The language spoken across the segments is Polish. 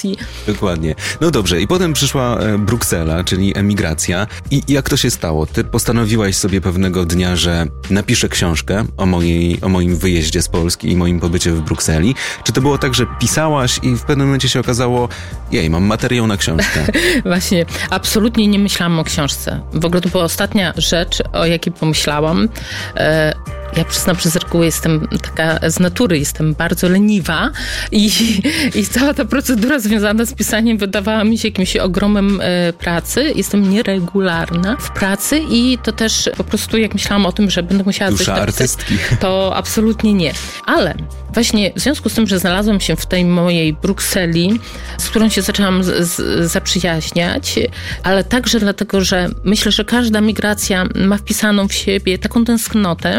emigracji. Dokładnie. No dobrze, i potem przyszła Bruksela, czyli emigracja. I jak to się stało? Ty postanowiłaś sobie pewnego dnia, że napiszę książkę o moim wyjeździe z Polski i moim pobycie w Brukseli. Czy to było tak, że pisałaś i w pewnym momencie się okazało, mam materiał na książkę? Właśnie, absolutnie nie myślałam o książce. W ogóle to była ostatnia rzecz, o jakiej pomyślałam. Ja przyznam, że z reguły jestem taka, z natury jestem bardzo leniwa i cała ta procedura związana z pisaniem wydawała mi się jakimś ogromem pracy. Jestem nieregularna w pracy i to też po prostu jak myślałam o tym, że będę musiała coś napisać, artystki. To absolutnie nie. Ale właśnie w związku z tym, że znalazłam się w tej mojej Brukseli, z którą się zaczęłam zaprzyjaźniać, ale także dlatego, że myślę, że każda migracja ma wpisaną w siebie taką tęsknotę.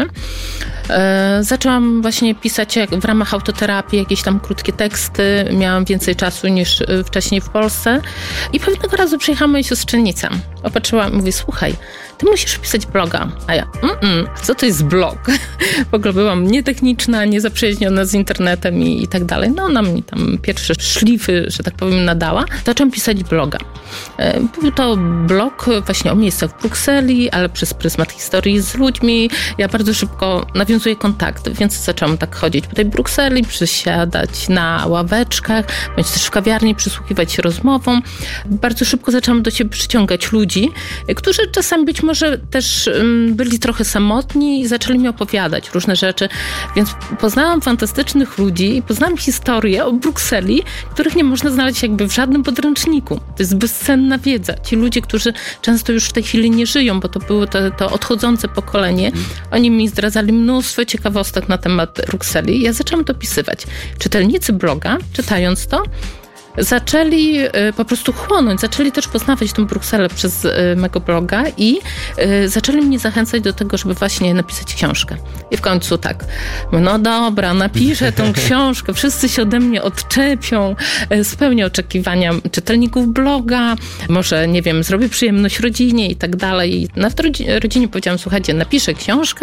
Zaczęłam właśnie pisać w ramach autoterapii jakieś tam krótkie teksty. Miałam więcej czasu niż wcześniej w Polsce. I pewnego razu przyjechała moja siostrzenica. Opatrzyła i mówi, słuchaj, ty musisz pisać bloga. A ja, co to jest blog? W ogóle byłam nietechniczna, niezaprzyjaźniona z internetem i tak dalej. No ona mi tam pierwsze szlify, że tak powiem, nadała. Zaczęłam pisać bloga. Był to blog właśnie o miejscach w Brukseli, ale przez pryzmat historii z ludźmi. Ja bardzo szybko nawiązuję kontakty, więc zaczęłam tak chodzić po tej Brukseli, przysiadać na ławeczkach, bądź też w kawiarni, przysłuchiwać się rozmowom. Bardzo szybko zaczęłam do siebie przyciągać ludzi, którzy czasami być może też byli trochę samotni i zaczęli mi opowiadać różne rzeczy, więc poznałam fantastycznych ludzi i poznałam historię o Brukseli, których nie można znaleźć jakby w żadnym podręczniku. To jest bezcenna wiedza. Ci ludzie, którzy często już w tej chwili nie żyją, bo to było to odchodzące pokolenie, oni mi zdradzali mnóstwo ciekawostek na temat Brukseli. Ja zaczęłam to pisywać. Czytelnicy bloga, czytając to, zaczęli po prostu chłonąć, zaczęli też poznawać tę Brukselę przez mego bloga i zaczęli mnie zachęcać do tego, żeby właśnie napisać książkę. I w końcu tak, no dobra, napiszę tą książkę, wszyscy się ode mnie odczepią, spełnię oczekiwania czytelników bloga, może, nie wiem, zrobię przyjemność rodzinie i tak dalej. Na rodzinie powiedziałam, słuchajcie, napiszę książkę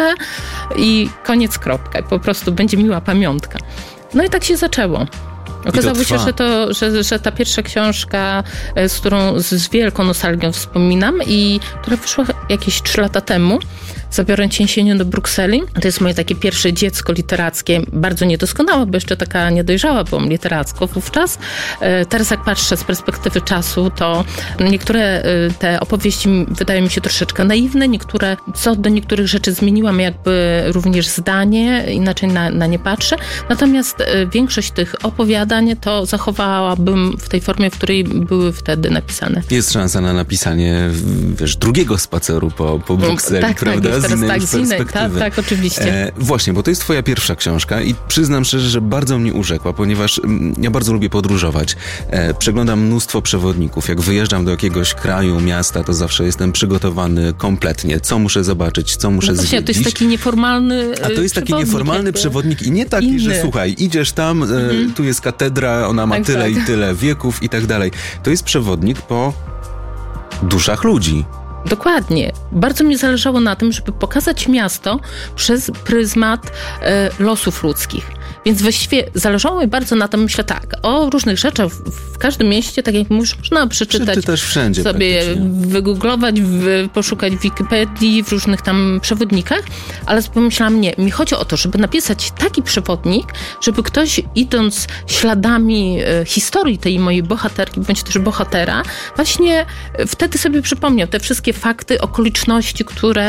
i koniec, kropka. I po prostu będzie miła pamiątka. No i tak się zaczęło. Okazało się, że ta pierwsza książka, z którą z wielką nostalgią wspominam i która wyszła jakieś 3 lata temu, Zabiorę cię jesienią do Brukseli. To jest moje takie pierwsze dziecko literackie, bardzo niedoskonałe, bo jeszcze taka niedojrzała byłam literacko wówczas. Teraz jak patrzę z perspektywy czasu, to niektóre te opowieści wydają mi się troszeczkę naiwne, niektóre, co do niektórych rzeczy zmieniłam jakby również zdanie, inaczej na nie patrzę. Natomiast większość tych opowiadań to zachowałabym w tej formie, w której były wtedy napisane. Jest szansa na napisanie, wiesz, drugiego spaceru po Brukseli, tak, prawda? Tak, z innej perspektywy. Tak, oczywiście. Właśnie, bo to jest twoja pierwsza książka i przyznam szczerze, że bardzo mnie urzekła, ponieważ ja bardzo lubię podróżować. Przeglądam mnóstwo przewodników. Jak wyjeżdżam do jakiegoś kraju, miasta, to zawsze jestem przygotowany kompletnie. Co muszę zobaczyć, co muszę zwiedzić. To jest taki nieformalny A to jest taki nieformalny przewodnik i nie taki, że słuchaj, idziesz tam, tu jest katedra, ona ma tyle i tyle wieków i tak dalej. To jest przewodnik po duszach ludzi. Dokładnie. Bardzo mi zależało na tym, żeby pokazać miasto przez pryzmat losów ludzkich. Więc właściwie zależało mi bardzo na tym, myślę tak, o różnych rzeczach w każdym mieście, tak jak mówisz, można przeczytać wszędzie sobie, wygooglować, poszukać w Wikipedii, w różnych tam przewodnikach, ale pomyślałam, nie, mi chodzi o to, żeby napisać taki przewodnik, żeby ktoś idąc śladami historii tej mojej bohaterki, bądź też bohatera, właśnie wtedy sobie przypomniał te wszystkie fakty, okoliczności, które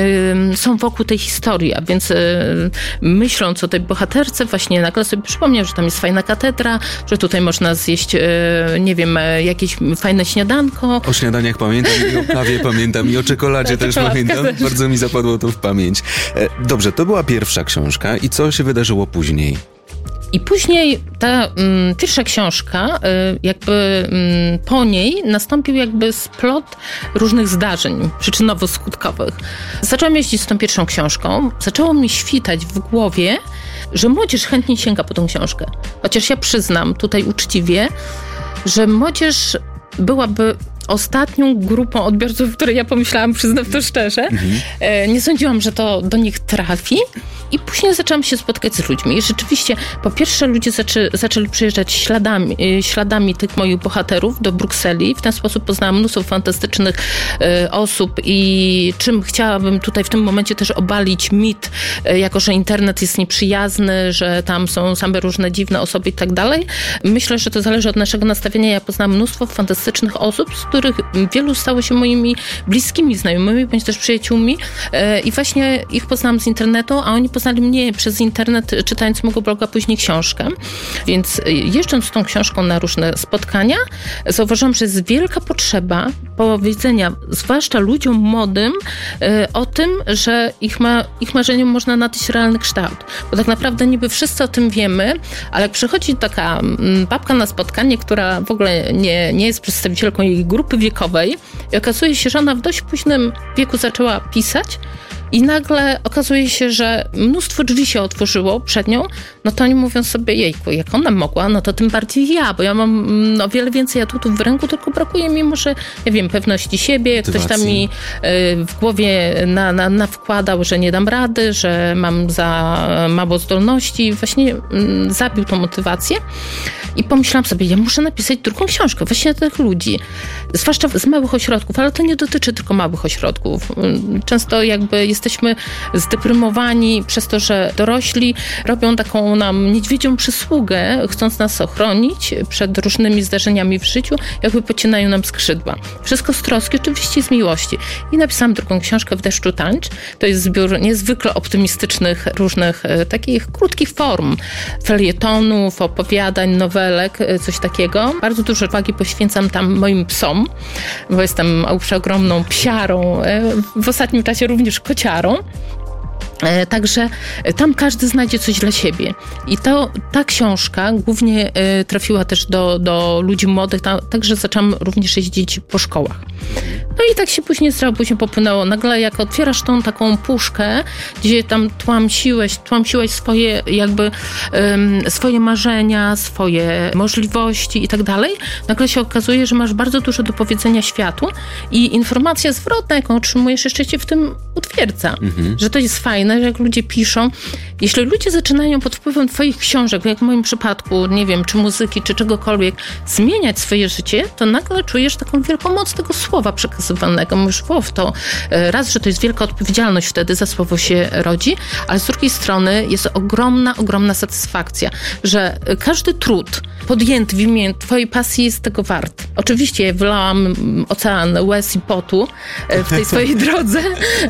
są wokół tej historii, a więc myśląc o tej bohaterce, właśnie nagle sobie przypomniał, że tam jest fajna katedra, że tutaj można zjeść, nie wiem, jakieś fajne śniadanko. O śniadaniach pamiętam i o kawie pamiętam i o czekoladzie też pamiętam. Bardzo mi zapadło to w pamięć. Dobrze, to była pierwsza książka i co się wydarzyło później? I później ta pierwsza książka, jakby po niej nastąpił jakby splot różnych zdarzeń przyczynowo-skutkowych. Zaczęłam jeździć z tą pierwszą książką. Zaczęło mi świtać w głowie, że młodzież chętnie sięga po tą książkę. Chociaż ja przyznam tutaj uczciwie, że młodzież byłaby ostatnią grupą odbiorców, której ja pomyślałam, przyznam to szczerze. Nie sądziłam, że to do nich trafi. I później zaczęłam się spotkać z ludźmi. I rzeczywiście, po pierwsze, ludzie zaczęli przyjeżdżać śladami tych moich bohaterów do Brukseli. W ten sposób poznałam mnóstwo fantastycznych osób i czym chciałabym tutaj w tym momencie też obalić mit, jako że internet jest nieprzyjazny, że tam są same różne dziwne osoby i tak dalej. Myślę, że to zależy od naszego nastawienia. Ja poznałam mnóstwo fantastycznych osób, z których wielu stało się moimi bliskimi znajomymi, bądź też przyjaciółmi. I właśnie ich poznałam z internetu, a oni poznali mnie przez internet, czytając mojego bloga, później książkę. Więc jeżdżąc z tą książką na różne spotkania, zauważyłam, że jest wielka potrzeba powiedzenia, zwłaszcza ludziom młodym, o tym, że ich marzeniom można nadać realny kształt. Bo tak naprawdę niby wszyscy o tym wiemy, ale jak przychodzi taka babka na spotkanie, która w ogóle nie jest przedstawicielką jej grupy wiekowej i okazuje się, że ona w dość późnym wieku zaczęła pisać, i nagle okazuje się, że mnóstwo drzwi się otworzyło przed nią, no to oni mówią sobie, jejku, jak ona mogła, no to tym bardziej ja, bo ja mam o wiele więcej atutów w ręku, tylko brakuje mi może, ja wiem, pewności siebie, ktoś tam mi w głowie nawkładał, że nie dam rady, że mam za mało zdolności, właśnie zabił tą motywację i pomyślałam sobie, ja muszę napisać drugą książkę właśnie dla tych ludzi, zwłaszcza z małych ośrodków, ale to nie dotyczy tylko małych ośrodków. Często jakby jesteśmy zdeprymowani przez to, że dorośli robią taką nam niedźwiedzią przysługę, chcąc nas ochronić przed różnymi zdarzeniami w życiu, jakby pocinają nam skrzydła. Wszystko z troski, oczywiście z miłości. I napisałam drugą książkę W deszczu tańcz. To jest zbiór niezwykle optymistycznych, różnych takich krótkich form, felietonów, opowiadań, nowelek, coś takiego. Bardzo dużo uwagi poświęcam tam moim psom, bo jestem przeogromną psiarą, w ostatnim czasie również kociarą. Także tam każdy znajdzie coś dla siebie. I ta książka głównie trafiła też do ludzi młodych, także zaczęłam również jeździć po szkołach. No i tak się później popłynęło. Nagle jak otwierasz tą taką puszkę, gdzie tam tłamsiłeś swoje jakby swoje marzenia, swoje możliwości i tak dalej, nagle się okazuje, że masz bardzo dużo do powiedzenia światu i informacja zwrotna, jaką otrzymujesz, jeszcze cię w tym utwierdza. Że to jest fajne, że jak ludzie piszą, jeśli ludzie zaczynają pod wpływem twoich książek, jak w moim przypadku, nie wiem, czy muzyki, czy czegokolwiek, zmieniać swoje życie, to nagle czujesz taką wielką moc tego słowa przekazywanego. Mówisz, to raz, że to jest wielka odpowiedzialność wtedy za słowo się rodzi, ale z drugiej strony jest ogromna satysfakcja, że każdy trud podjęty w imię twojej pasji jest tego wart. Oczywiście wylałam ocean łez i potu w tej swojej drodze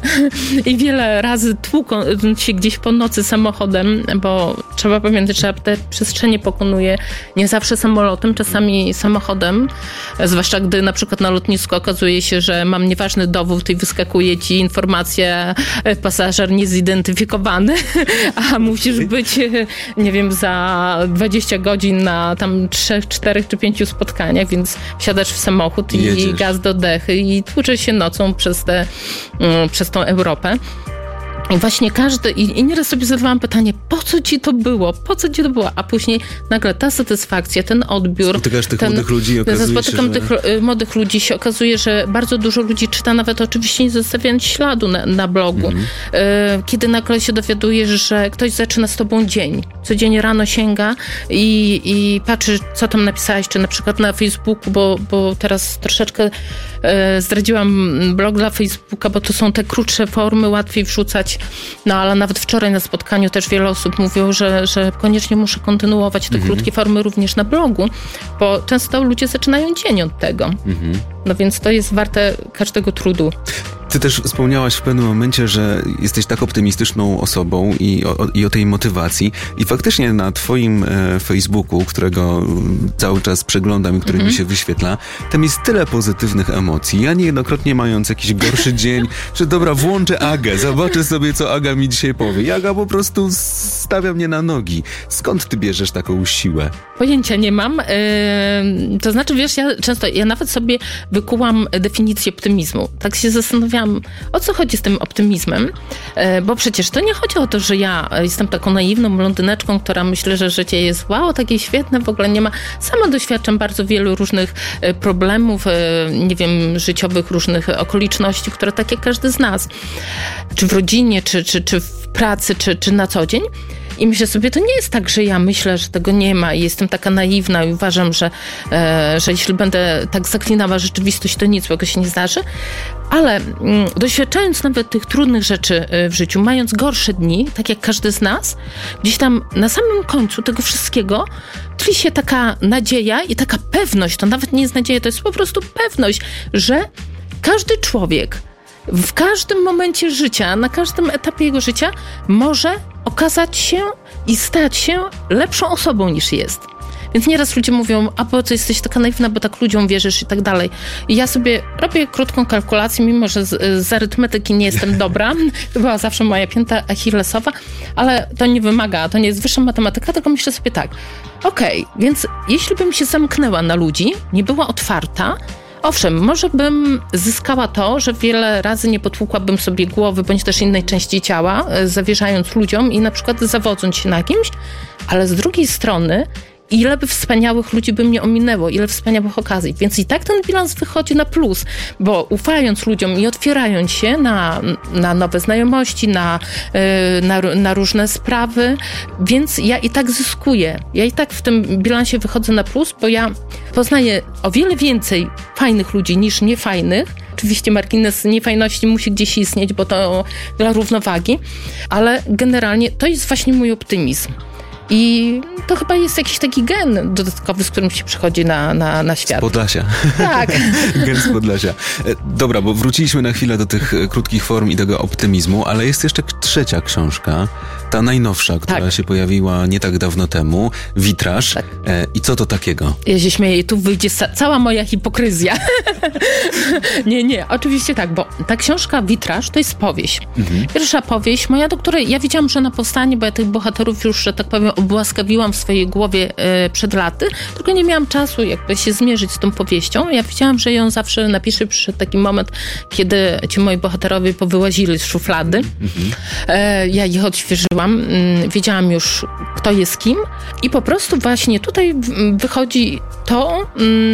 i wiele razy tłukąc się gdzieś po nocy samochodem, bo trzeba pamiętać, że te przestrzenie pokonuje nie zawsze samolotem, czasami samochodem, zwłaszcza gdy na przykład na lotnisku okazuje się, że mam nieważny dowód i wyskakuje ci informacja, pasażer niezidentyfikowany, a musisz być, nie wiem, za 20 godzin na tam 3, 4 czy 5 spotkaniach, więc wsiadasz w samochód i gaz do dechy i tłuczesz się nocą przez tą Europę. I właśnie i nieraz sobie zadawałam pytanie, po co ci to było? A później nagle ta satysfakcja, ten odbiór. Spotykasz tych młodych ludzi i okazuje się, tych młodych ludzi się okazuje, że bardzo dużo ludzi czyta, nawet oczywiście nie zostawiając śladu na blogu. Kiedy nagle się dowiadujesz, że ktoś zaczyna z tobą dzień. Codziennie rano sięga i patrzy, co tam napisałeś, czy na przykład na Facebooku, bo teraz troszeczkę zdradziłam blog dla Facebooka, bo to są te krótsze formy, łatwiej wrzucać. No ale nawet wczoraj na spotkaniu też wiele osób mówiło, że koniecznie muszę kontynuować te krótkie formy również na blogu, bo często ludzie zaczynają dzień od tego. No więc to jest warte każdego trudu. Ty też wspomniałaś w pewnym momencie, że jesteś tak optymistyczną osobą i o tej motywacji. I faktycznie na twoim Facebooku, którego cały czas przeglądam i który mi się wyświetla, tam jest tyle pozytywnych emocji. Ja niejednokrotnie mając jakiś gorszy dzień, że dobra, włączę Agę, zobaczę sobie, co Aga mi dzisiaj powie. I Aga po prostu stawia mnie na nogi. Skąd ty bierzesz taką siłę? Pojęcia nie mam. To znaczy, wiesz, ja nawet sobie wykułam definicję optymizmu. Tak się zastanawiałam, powiedziałam, o co chodzi z tym optymizmem, bo przecież to nie chodzi o to, że ja jestem taką naiwną blondyneczką, która myśli, że życie jest takie świetne, w ogóle nie ma. Sama doświadczam bardzo wielu różnych problemów, nie wiem, życiowych, różnych okoliczności, które tak jak każdy z nas, czy w rodzinie, czy w pracy, czy na co dzień. I myślę sobie, to nie jest tak, że ja myślę, że tego nie ma i jestem taka naiwna i uważam, że jeśli będę tak zaklinała rzeczywistość, to nic złego się nie zdarzy. Ale doświadczając nawet tych trudnych rzeczy w życiu, mając gorsze dni, tak jak każdy z nas, gdzieś tam na samym końcu tego wszystkiego tli się taka nadzieja i taka pewność, to nawet nie jest nadzieja, to jest po prostu pewność, że każdy człowiek w każdym momencie życia, na każdym etapie jego życia może okazać się i stać się lepszą osobą niż jest. Więc nieraz ludzie mówią, a po co jesteś taka naiwna, bo tak ludziom wierzysz i tak dalej. I ja sobie robię krótką kalkulację, mimo że z arytmetyki nie jestem dobra. To była zawsze moja pięta achillesowa, ale to nie wymaga, to nie jest wyższa matematyka, tylko myślę sobie tak, okej, więc jeśli bym się zamknęła na ludzi, nie była otwarta, owszem, może bym zyskała to, że wiele razy nie potłukłabym sobie głowy bądź też innej części ciała, zawierzając ludziom i na przykład zawodząc się na kimś, ale z drugiej strony ile by wspaniałych ludzi by mnie ominęło, ile wspaniałych okazji. Więc i tak ten bilans wychodzi na plus, bo ufając ludziom i otwierając się na nowe znajomości, na różne sprawy, więc ja i tak zyskuję. Ja i tak w tym bilansie wychodzę na plus, bo ja poznaję o wiele więcej fajnych ludzi niż niefajnych. Oczywiście margines niefajności musi gdzieś istnieć, bo to dla równowagi, ale generalnie to jest właśnie mój optymizm. I to chyba jest jakiś taki gen dodatkowy, z którym się przychodzi na świat. Z Podlasia. Tak. Gen z Podlasia. Dobra, bo wróciliśmy na chwilę do tych krótkich form i tego optymizmu, ale jest jeszcze trzecia książka, ta najnowsza, która się pojawiła nie tak dawno temu, Witraż. Tak. I co to takiego? Ja się śmieję, tu wyjdzie cała moja hipokryzja. Nie, oczywiście tak, bo ta książka Witraż to jest powieść. Pierwsza powieść moja, do której ja wiedziałam, że ona powstanie, bo ja tych bohaterów już, że tak powiem, obłaskawiłam w swojej głowie przed laty, tylko nie miałam czasu jakby się zmierzyć z tą powieścią. Ja wiedziałam, że ją zawsze napiszę, przyszedł taki moment, kiedy ci moi bohaterowie powyłazili z szuflady. Ja ich odświeżyłam. Wiedziałam już, kto jest kim i po prostu właśnie tutaj wychodzi to,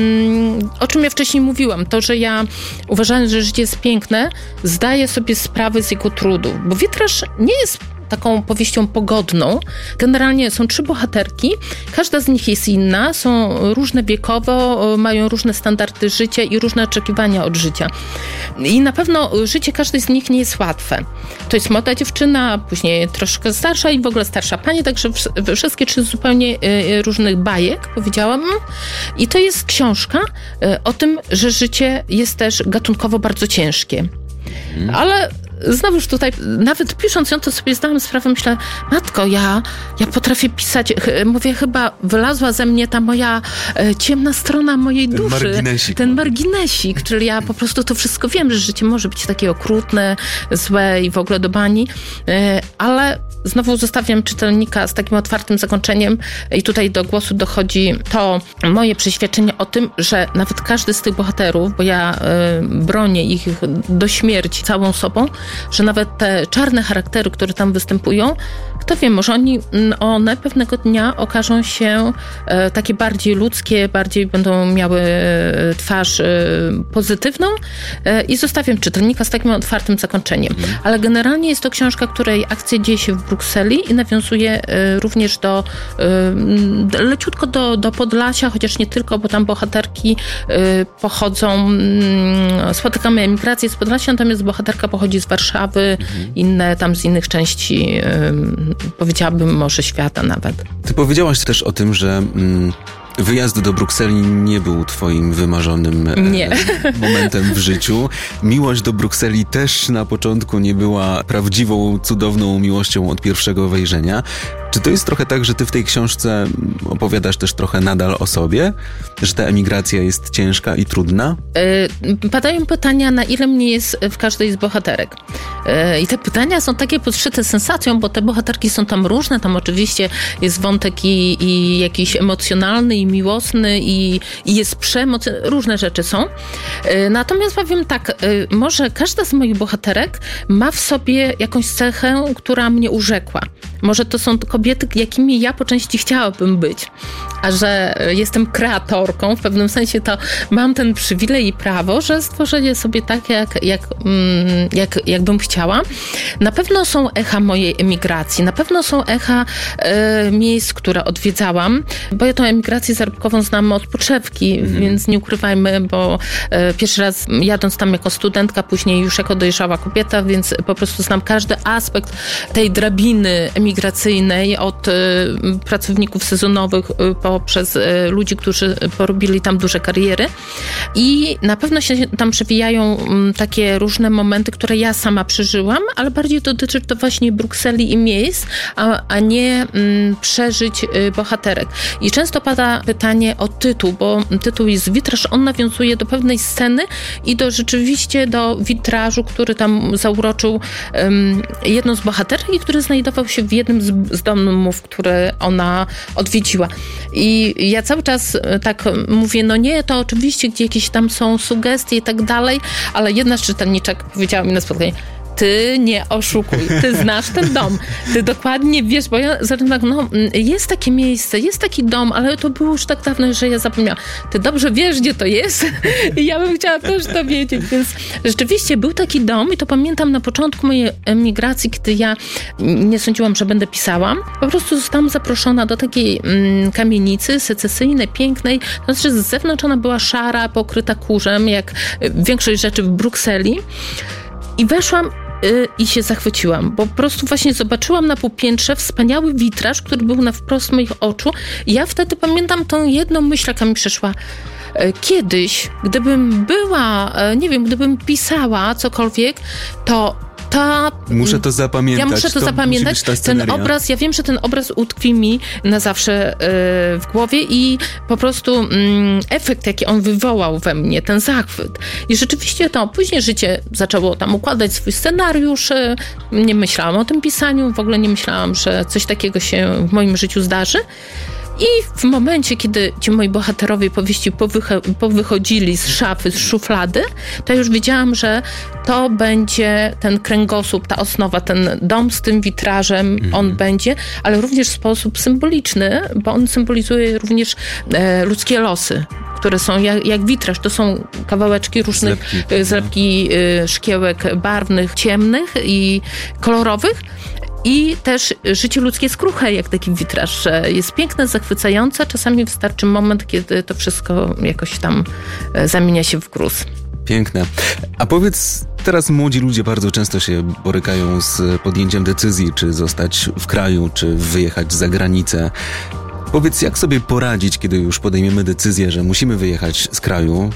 o czym ja wcześniej mówiłam, to, że ja uważając, że życie jest piękne, zdaję sobie sprawę z jego trudu, bo Witraż nie jest taką powieścią pogodną. Generalnie są 3 bohaterki, każda z nich jest inna, są różne wiekowo, mają różne standardy życia i różne oczekiwania od życia. I na pewno życie każdej z nich nie jest łatwe. To jest młoda dziewczyna, później troszkę starsza i w ogóle starsza pani, także wszystkie 3 zupełnie różnych bajek, powiedziałam. I to jest książka o tym, że życie jest też gatunkowo bardzo ciężkie. Ale znowuż tutaj, nawet pisząc ją, to sobie zdałam sprawę, myślę, matko, ja potrafię pisać, mówię, chyba wylazła ze mnie ta moja ciemna strona mojej duszy. Ten marginesik, czyli ja po prostu to wszystko wiem, że życie może być takie okrutne, złe i w ogóle do bani, ale znowu zostawiam czytelnika z takim otwartym zakończeniem i tutaj do głosu dochodzi to moje przeświadczenie o tym, że nawet każdy z tych bohaterów, bo ja bronię ich do śmierci całą sobą, że nawet te czarne charaktery, które tam występują, kto wie, może one pewnego dnia okażą się takie bardziej ludzkie, bardziej będą miały twarz pozytywną i zostawiam czytelnika z takim otwartym zakończeniem. Ale generalnie jest to książka, której akcja dzieje się w Brukseli i nawiązuje również leciutko do Podlasia, chociaż nie tylko, bo tam bohaterki pochodzą, spotykamy emigrację z Podlasia, natomiast bohaterka pochodzi z Warszawy, inne tam z innych części, powiedziałabym może świata nawet. Ty powiedziałaś też o tym, że wyjazd do Brukseli nie był twoim wymarzonym momentem w życiu. Miłość do Brukseli też na początku nie była prawdziwą, cudowną miłością od pierwszego wejrzenia. Czy to jest trochę tak, że ty w tej książce opowiadasz też trochę nadal o sobie? Że ta emigracja jest ciężka i trudna? Padają pytania, na ile mnie jest w każdej z bohaterek. I te pytania są takie podszyte sensacją, bo te bohaterki są tam różne. Tam oczywiście jest wątek i jakiś emocjonalny, i miłosny, i jest przemoc. Różne rzeczy są. Natomiast powiem tak, może każda z moich bohaterek ma w sobie jakąś cechę, która mnie urzekła. Może to są kobiety, jakimi ja po części chciałabym być. A że jestem kreatorką, w pewnym sensie to mam ten przywilej i prawo, że stworzę sobie tak, jak bym chciała. Na pewno są echa mojej emigracji, na pewno są echa miejsc, które odwiedzałam, bo ja tą emigrację zarobkową znam od podszewki, więc nie ukrywajmy, bo pierwszy raz jadąc tam jako studentka, później już jako dojrzała kobieta, więc po prostu znam każdy aspekt tej drabiny emigracyjnej, od pracowników sezonowych poprzez ludzi, którzy porobili tam duże kariery. I na pewno się tam przewijają takie różne momenty, które ja sama przeżyłam, ale bardziej dotyczy to właśnie Brukseli i miejsc, a nie przeżyć bohaterek. I często pada pytanie o tytuł, bo tytuł jest witraż, on nawiązuje do pewnej sceny i rzeczywiście do witrażu, który tam zauroczył jedną z bohaterek i który znajdował się w jednym z domów, które ona odwiedziła. I ja cały czas tak mówię, no nie, to oczywiście gdzie jakieś tam są sugestie i tak dalej, ale jedna z czytelniczek powiedziała mi na spotkaniu: ty nie oszukuj, ty znasz ten dom, ty dokładnie wiesz, bo ja zaczynam tak, no jest takie miejsce, jest taki dom, ale to było już tak dawno, że ja zapomniałam. Ty dobrze wiesz, gdzie to jest i ja bym chciała też to wiedzieć, więc rzeczywiście był taki dom i to pamiętam na początku mojej emigracji, kiedy ja nie sądziłam, że będę pisała. Po prostu zostałam zaproszona do takiej kamienicy secesyjnej, pięknej, to znaczy z zewnątrz ona była szara, pokryta kurzem, jak większość rzeczy w Brukseli. I weszłam i się zachwyciłam, bo po prostu właśnie zobaczyłam na półpiętrze wspaniały witraż, który był na wprost moich oczu. I ja wtedy pamiętam tą jedną myśl, jaka mi przyszła. Kiedyś, gdybym była, nie wiem, gdybym pisała cokolwiek, to muszę to zapamiętać. Ja muszę to zapamiętać. Ten obraz, ja wiem, że ten obraz utkwi mi na zawsze w głowie i po prostu efekt, jaki on wywołał we mnie, ten zachwyt. I rzeczywiście to później życie zaczęło tam układać swój scenariusz. Nie myślałam o tym pisaniu, w ogóle nie myślałam, że coś takiego się w moim życiu zdarzy. I w momencie, kiedy ci moi bohaterowie powieści powychodzili z szafy, z szuflady, to już wiedziałam, że to będzie ten kręgosłup, ta osnowa, ten dom z tym witrażem, on będzie, ale również w sposób symboliczny, bo on symbolizuje również ludzkie losy, które są jak witraż. To są kawałeczki różnych zlepki szkiełek barwnych, ciemnych i kolorowych. I też życie ludzkie jest kruche, jak taki witraż, że jest piękne, zachwycające. Czasami wystarczy moment, kiedy to wszystko jakoś tam zamienia się w gruz. Piękne. A powiedz, teraz młodzi ludzie bardzo często się borykają z podjęciem decyzji, czy zostać w kraju, czy wyjechać za granicę. Powiedz, jak sobie poradzić, kiedy już podejmiemy decyzję, że musimy wyjechać z kraju?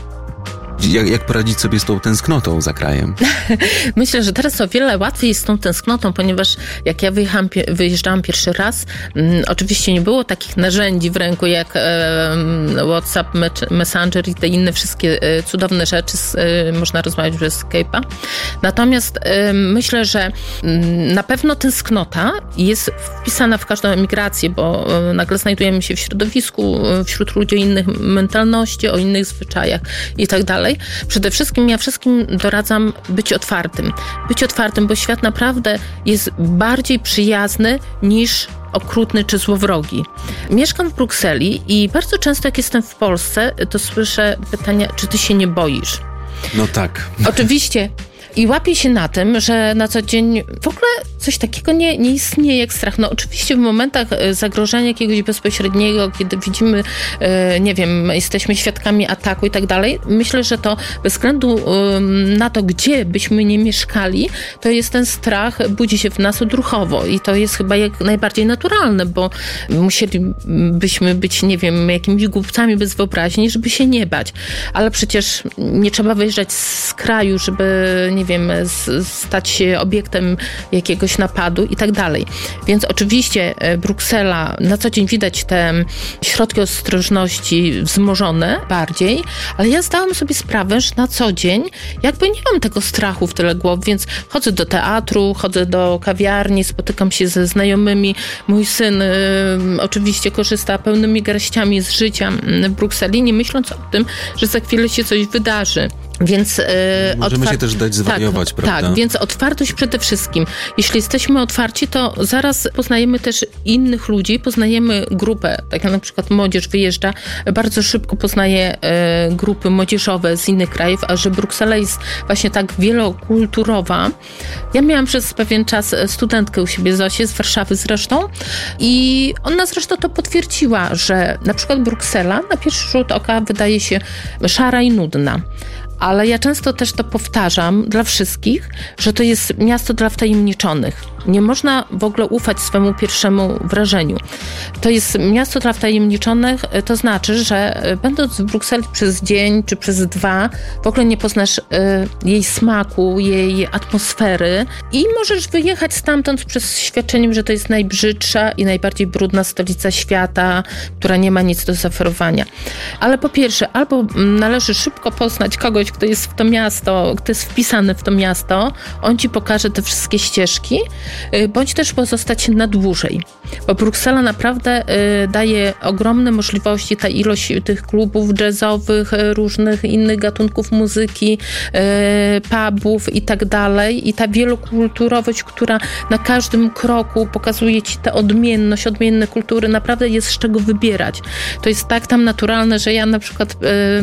Jak poradzić sobie z tą tęsknotą za krajem? Myślę, że teraz o wiele łatwiej jest z tą tęsknotą, ponieważ jak ja wyjeżdżałam pierwszy raz, oczywiście nie było takich narzędzi w ręku jak WhatsApp, Messenger i te inne wszystkie cudowne rzeczy, można rozmawiać przez Skype'a. Natomiast myślę, że na pewno tęsknota jest wpisana w każdą emigrację, bo nagle znajdujemy się w środowisku, wśród ludzi o innych mentalności, o innych zwyczajach i tak dalej. Przede wszystkim ja wszystkim doradzam być otwartym. Być otwartym, bo świat naprawdę jest bardziej przyjazny niż okrutny czy złowrogi. Mieszkam w Brukseli i bardzo często jak jestem w Polsce, to słyszę pytania, czy ty się nie boisz? No tak. Oczywiście. I łapię się na tym, że na co dzień w ogóle coś takiego nie istnieje jak strach. No oczywiście w momentach zagrożenia jakiegoś bezpośredniego, kiedy widzimy, nie wiem, jesteśmy świadkami ataku i tak dalej, myślę, że to bez względu na to, gdzie byśmy nie mieszkali, to jest ten strach, budzi się w nas odruchowo i to jest chyba jak najbardziej naturalne, bo musielibyśmy być, nie wiem, jakimiś głupcami bez wyobraźni, żeby się nie bać. Ale przecież nie trzeba wyjeżdżać z kraju, żeby, nie nie wiem, stać się obiektem jakiegoś napadu i tak dalej. Więc oczywiście Bruksela, na co dzień widać te środki ostrożności wzmożone bardziej, ale ja zdałam sobie sprawę, że na co dzień jakby nie mam tego strachu w tyle głowy, więc chodzę do teatru, chodzę do kawiarni, spotykam się ze znajomymi. Mój syn oczywiście korzysta pełnymi garściami z życia w Brukseli, nie myśląc o tym, że za chwilę się coś wydarzy. Więc możemy się też dać zwariować, prawda? Tak, więc otwartość przede wszystkim. Jeśli jesteśmy otwarci, to zaraz poznajemy też innych ludzi, poznajemy grupę, tak jak na przykład młodzież wyjeżdża, bardzo szybko poznaje grupy młodzieżowe z innych krajów, a że Bruksela jest właśnie tak wielokulturowa. Ja miałam przez pewien czas studentkę u siebie, Zosię, z Warszawy zresztą, i ona zresztą to potwierdziła, że na przykład Bruksela na pierwszy rzut oka wydaje się szara i nudna. Ale ja często też to powtarzam dla wszystkich, że to jest miasto dla wtajemniczonych. Nie można w ogóle ufać swemu pierwszemu wrażeniu. To jest miasto dla wtajemniczonych, to znaczy, że będąc w Brukseli przez dzień czy przez 2, w ogóle nie poznasz jej smaku, jej atmosfery i możesz wyjechać stamtąd z świadczeniem, że to jest najbrzydsza i najbardziej brudna stolica świata, która nie ma nic do zaoferowania. Ale po pierwsze, albo należy szybko poznać kogoś, kto jest w to miasto, kto jest wpisany w to miasto, on ci pokaże te wszystkie ścieżki, bądź też pozostać na dłużej. Bo Bruksela naprawdę daje ogromne możliwości, ta ilość tych klubów jazzowych, różnych innych gatunków muzyki, pubów i tak dalej. I ta wielokulturowość, która na każdym kroku pokazuje ci tę odmienność, odmienne kultury, naprawdę jest z czego wybierać. To jest tak tam naturalne, że ja na przykład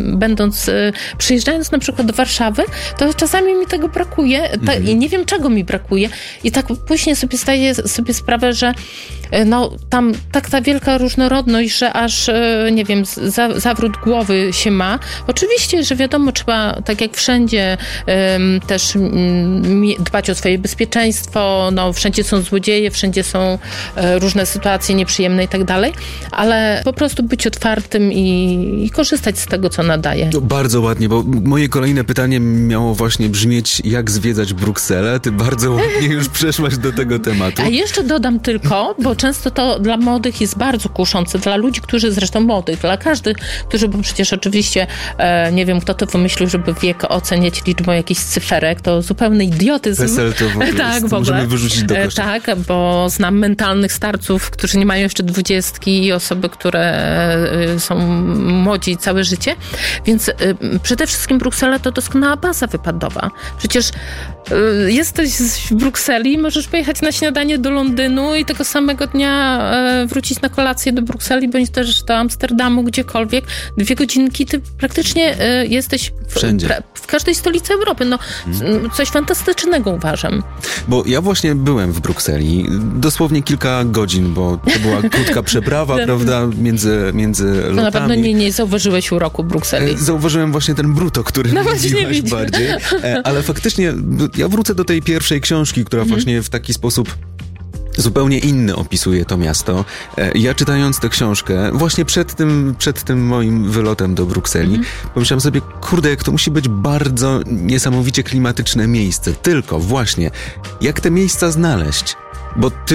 przyjeżdżając na przykład do Warszawy, to czasami mi tego brakuje i nie wiem, czego mi brakuje. I tak później sobie zdaję sobie sprawę, że no tam tak ta wielka różnorodność, że aż, nie wiem, zawrót głowy się ma. Oczywiście, że wiadomo, trzeba, tak jak wszędzie, też dbać o swoje bezpieczeństwo, no wszędzie są złodzieje, wszędzie są różne sytuacje nieprzyjemne i tak dalej, ale po prostu być otwartym i korzystać z tego, co nadaje. To bardzo ładnie, bo moje kolejne pytanie miało właśnie brzmieć, jak zwiedzać Brukselę. Ty bardzo ładnie już przeszłaś do tego tematu. A jeszcze dodam tylko, bo często to dla młodych jest bardzo kuszące, dla ludzi, którzy zresztą młodych, dla każdych, którzy, bo przecież oczywiście nie wiem, kto to wymyślił, żeby wiek oceniać liczbą jakichś cyferek, to zupełny idiotyzm. PESEL to w ogóle tak, jest, możemy wyrzucić do kosza. Tak, bo znam mentalnych starców, którzy nie mają jeszcze 20 i osoby, które są młodzi całe życie, więc przede wszystkim Bruksela to doskonała baza wypadowa. Przecież jesteś w Brukseli, możesz pojechać na śniadanie do Londynu i tego samego dnia wrócić na kolację do Brukseli, bądź też do Amsterdamu, gdziekolwiek. 2 godzinki, ty praktycznie jesteś wszędzie. W każdej stolicy Europy. No, coś fantastycznego uważam. Bo ja właśnie byłem w Brukseli, dosłownie kilka godzin, bo to była krótka przeprawa, prawda, między lotami. To na pewno nie zauważyłeś uroku Brukseli. Zauważyłem właśnie ten bruto, który mówiłaś bardziej. Ale faktycznie ja wrócę do tej pierwszej książki, która właśnie w taki sposób zupełnie inny opisuje to miasto. Ja czytając tę książkę, właśnie przed tym moim wylotem do Brukseli, pomyślałem sobie, kurde, jak to musi być bardzo niesamowicie klimatyczne miejsce. Tylko właśnie, jak te miejsca znaleźć? Bo ty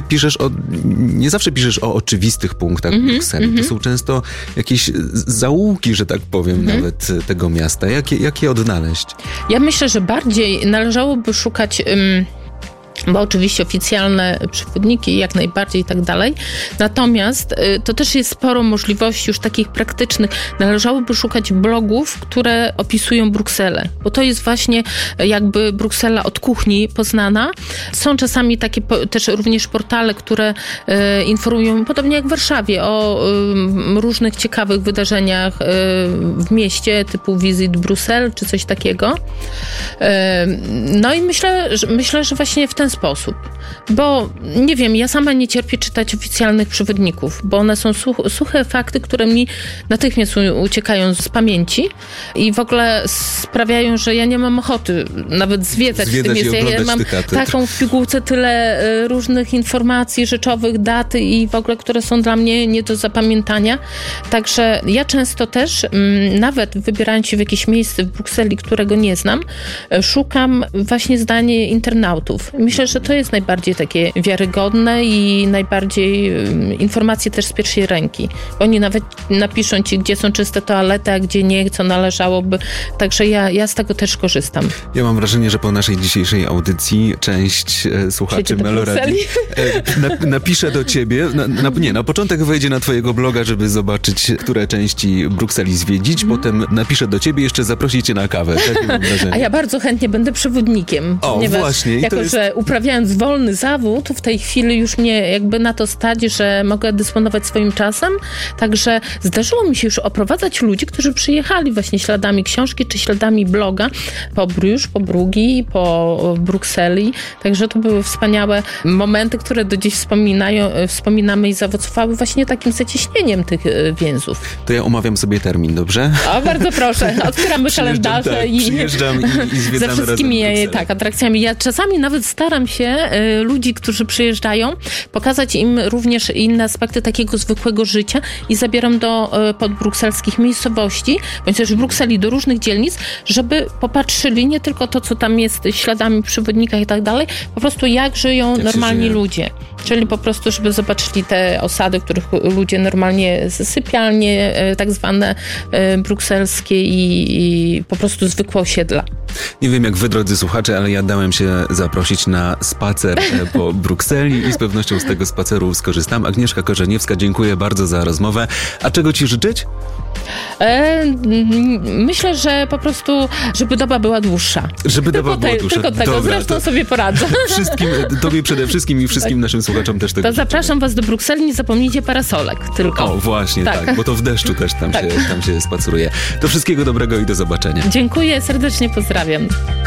nie zawsze piszesz o oczywistych punktach Brukseli. To są często jakieś zaułki, że tak powiem, nawet tego miasta. Jak je odnaleźć? Ja myślę, że bardziej należałoby szukać bo oczywiście oficjalne przewodniki jak najbardziej i tak dalej. Natomiast to też jest sporo możliwości już takich praktycznych. Należałoby szukać blogów, które opisują Brukselę, bo to jest właśnie jakby Bruksela od kuchni poznana. Są czasami takie też również portale, które informują, podobnie jak w Warszawie, o różnych ciekawych wydarzeniach w mieście, typu Visit Bruxelles czy coś takiego. No i myślę, że właśnie w ten ten sposób, bo nie wiem, ja sama nie cierpię czytać oficjalnych przewodników, bo one są suche fakty, które mi natychmiast uciekają z pamięci i w ogóle sprawiają, że ja nie mam ochoty nawet zwiedzać w tym miejscu. Ja mam taką w pigułce tyle różnych informacji rzeczowych, daty i w ogóle, które są dla mnie nie do zapamiętania. Także ja często też, nawet wybierając się w jakieś miejsce w Brukseli, którego nie znam, szukam właśnie zdania internautów. Myślę, że to jest najbardziej takie wiarygodne i najbardziej informacje też z pierwszej ręki. Oni nawet napiszą ci, gdzie są czyste toalety, a gdzie nie, co należałoby. Także ja z tego też korzystam. Ja mam wrażenie, że po naszej dzisiejszej audycji część słuchaczy Meloradio napisze do ciebie. Na początek wejdzie na twojego bloga, żeby zobaczyć, które części Brukseli zwiedzić. Potem napisze do ciebie, jeszcze zaprosi cię na kawę. Takie mam wrażenie. A ja bardzo chętnie będę przewodnikiem. Właśnie. Jako, że uprawiając wolny zawód, w tej chwili już mnie jakby na to stać, że mogę dysponować swoim czasem. Także zdarzyło mi się już oprowadzać ludzi, którzy przyjechali właśnie śladami książki, czy śladami bloga po Bruges, po Brugi, po Brukseli. Także to były wspaniałe momenty, które do dziś wspominamy i zaowocowały właśnie takim zacieśnieniem tych więzów. To ja omawiam sobie termin, dobrze? O, bardzo proszę. Otwieramy kalendarze i przyjeżdżam i zwiedzamy ze wszystkimi razem atrakcjami. Ja czasami nawet staram się ludzi, którzy przyjeżdżają, pokazać im również inne aspekty takiego zwykłego życia i zabieram do podbrukselskich miejscowości, bądź też w Brukseli do różnych dzielnic, żeby popatrzyli nie tylko to, co tam jest śladami w przewodnikach i tak dalej, po prostu jak żyją normalni ludzie. Czyli po prostu, żeby zobaczyli te osady, w których ludzie normalnie, sypialnie tak zwane brukselskie i po prostu zwykłe osiedla. Nie wiem jak wy, drodzy słuchacze, ale ja dałem się zaprosić na spacer po Brukseli i z pewnością z tego spaceru skorzystam. Agnieszka Korzeniewska, dziękuję bardzo za rozmowę. A czego ci życzyć? Myślę, że po prostu, żeby doba była dłuższa. Żeby doba była dłuższa. Tylko tego, dobra, zresztą sobie poradzę. Tobie przede wszystkim i wszystkim naszym słuchaczom też tego. To zapraszam was do Brukseli, nie zapomnijcie parasolek tylko. O, właśnie, tak, bo to w deszczu też tam się spaceruje. Do wszystkiego dobrego i do zobaczenia. Dziękuję, serdecznie pozdrawiam.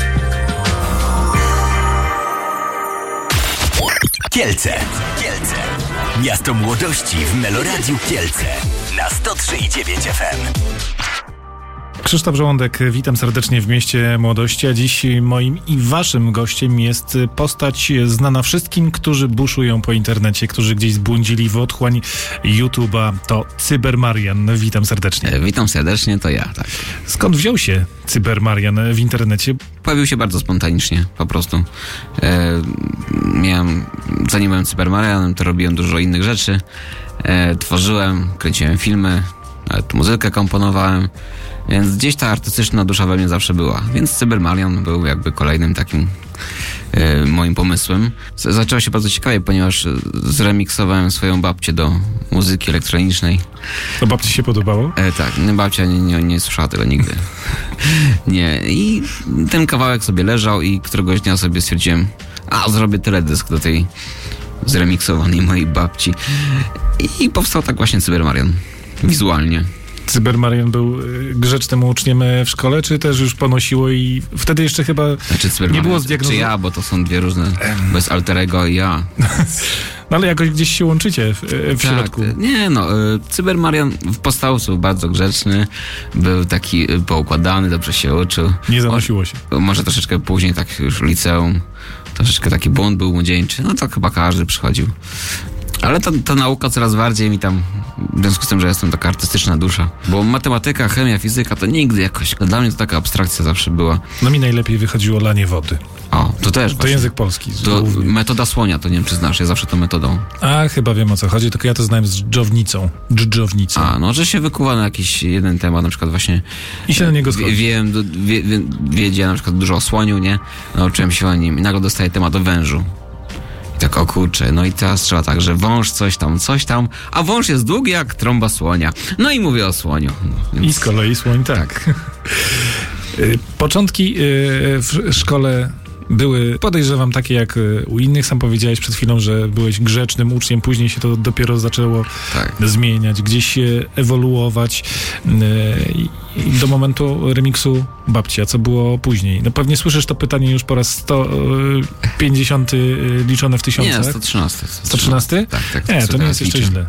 Kielce. Miasto młodości w Meloradiu Kielce na 103,9 FM. Krzysztof Żołądek, witam serdecznie w Mieście Młodości, a dziś moim i waszym gościem jest postać znana wszystkim, którzy buszują po internecie, którzy gdzieś zbłądzili w otchłań YouTube'a. To Cybermarian. Witam serdecznie. Witam serdecznie, to ja, tak. Skąd wziął się Cybermarian w internecie? Pojawił się bardzo spontanicznie, po prostu. Zanim byłem Cybermarianem, to robiłem dużo innych rzeczy. Tworzyłem, kręciłem filmy, nawet muzykę komponowałem. Więc gdzieś ta artystyczna dusza we mnie zawsze była. Więc Cybermarian był jakby kolejnym takim moim pomysłem. Zaczęło się bardzo ciekawie, ponieważ zremiksowałem swoją babcię do muzyki elektronicznej. To babci się podobało? Tak, babcia nie słyszała tego nigdy. Nie. I ten kawałek sobie leżał i któregoś dnia sobie stwierdziłem, zrobię teledysk do tej zremiksowanej mojej babci. I powstał tak właśnie Cybermarian. Wizualnie. Cybermarian był grzecznym uczniem w szkole, czy też już ponosiło i wtedy jeszcze chyba nie było zdiagnozowane? Czy ja, bo to są dwie różne, bez alterego i ja. No ale jakoś gdzieś się łączycie w środku. Nie Cybermarian w podstawce był bardzo grzeczny, był taki poukładany, dobrze się uczył. Nie zanosiło się. Może troszeczkę później, tak już w liceum, troszeczkę taki bunt był młodzieńczy, to chyba każdy przychodził. Ale ta nauka coraz bardziej mi tam, w związku z tym, że jestem taka artystyczna dusza. Bo matematyka, chemia, fizyka to nigdy jakoś, dla mnie to taka abstrakcja zawsze była. No mi najlepiej wychodziło lanie wody. O, to też To właśnie. język polski. To metoda słonia, to nie wiem, czy znasz, ja zawsze tą metodą. Chyba wiem o co chodzi, tylko ja to znałem z dżdżownicą. Że się wykuwa na jakiś jeden temat, na przykład właśnie... I się na niego schodzi. Wiedziałem na przykład dużo o słoniu, nie? Nauczyłem się o nim i nagle dostaję temat o wężu. I tak, o kurczę, no i teraz trzeba tak, że wąż coś tam, a wąż jest długi jak trąba słonia. No i mówię o słoniu. I z kolei słoń, tak. Początki w szkole były, podejrzewam, takie jak u innych. Sam powiedziałeś przed chwilą, że byłeś grzecznym uczniem, później się to dopiero zaczęło zmieniać, gdzieś się ewoluować do momentu remiksu Babci. A co było później? No pewnie słyszysz to pytanie już po raz 150 liczone w tysiącach. Nie, 113. 113? Tak. Nie, to nie jest jeszcze źle.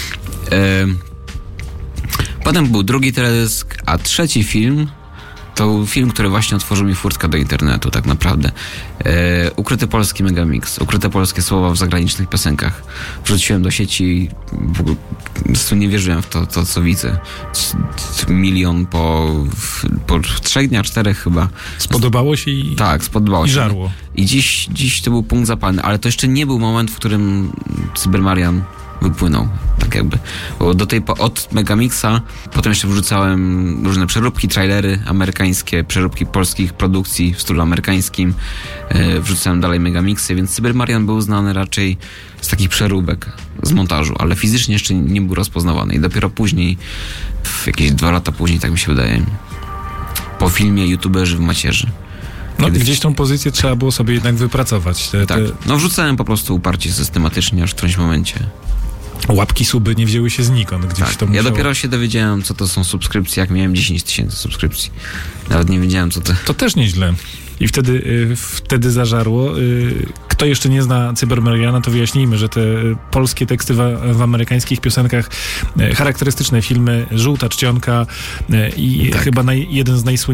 Potem był drugi teledysk, a trzeci film to był film, który właśnie otworzył mi furtkę do internetu, tak naprawdę. Ukryty polski megamix, ukryte polskie słowa w zagranicznych piosenkach. Wrzuciłem do sieci i w ogóle nie wierzyłem w to, co widzę. 1 milion po 3 dniach, 4 chyba. Spodobało się i... Tak, spodobało się. I żarło. I dziś to był punkt zapalny, ale to jeszcze nie był moment, w którym Cybermarian wypłynął, tak jakby. Bo od Megamixa potem jeszcze wrzucałem różne przeróbki, trailery amerykańskie, przeróbki polskich produkcji w stylu amerykańskim. Wrzucałem dalej Megamixy, więc Cybermarian był znany raczej z takich przeróbek, z montażu, ale fizycznie jeszcze nie był rozpoznawany. I dopiero później, jakieś 2 lata później, tak mi się wydaje, po filmie YouTuberzy w macierzy. No gdzieś tą pozycję trzeba było sobie jednak wypracować. No wrzucałem po prostu uparcie, systematycznie, aż w którymś momencie. Łapki, suby nie wzięły się znikąd. Gdzieś to musiało... Ja dopiero się dowiedziałem, co to są subskrypcje, jak miałem 10 000 subskrypcji. Nawet nie wiedziałem, co to... To też nieźle. I wtedy zażarło. Kto jeszcze nie zna Cybermariana, to wyjaśnijmy, że te polskie teksty w amerykańskich piosenkach, charakterystyczne filmy, Żółta czcionka i chyba jeden z najsłynniejszych